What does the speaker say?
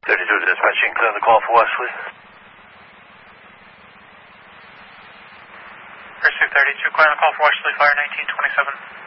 32 dispatching, clear the call for Wesley. Pursuit 32, clear the call for Wesley, fire 1927.